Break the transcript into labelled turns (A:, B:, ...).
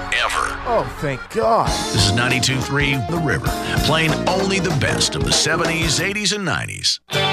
A: ever.
B: Oh, thank God.
A: This is 92.3 The River, playing only the best of the 70s, 80s, and 90s.